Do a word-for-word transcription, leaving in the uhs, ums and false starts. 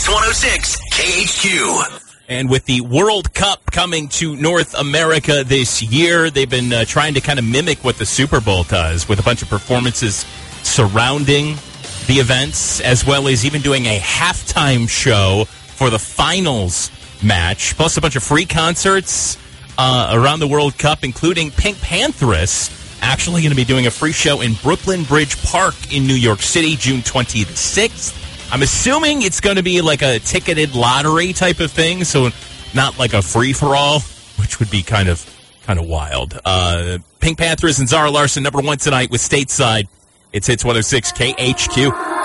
Hits one oh six K H Q. And with the World Cup coming to North America this year, they've been uh, trying to kind of mimic what the Super Bowl does with a bunch of performances surrounding the events, as well as even doing a halftime show for the finals match, plus a bunch of free concerts uh, around the World Cup, including Pink Pantheress actually going to be doing a free show in Brooklyn Bridge Park in New York City, June twenty-sixth. I'm assuming it's going to be like a ticketed lottery type of thing, so not like a free-for-all, which would be kind of kind of wild. Uh, Pink Pantheress and Zara Larsson, number one tonight with Stateside. It's Hits one oh six K H Q.